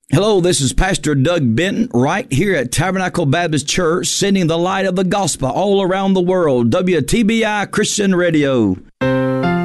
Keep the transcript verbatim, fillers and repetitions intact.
Hello, this is Pastor Doug Benton right here at Tabernacle Baptist Church, sending the light of the gospel all around the world. W T B I Christian Radio.